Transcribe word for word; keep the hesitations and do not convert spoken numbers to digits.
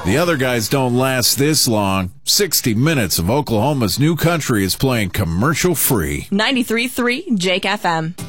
The other guys don't last this long. sixty minutes of Oklahoma's new country is playing commercial free. ninety-three point three Jake F M.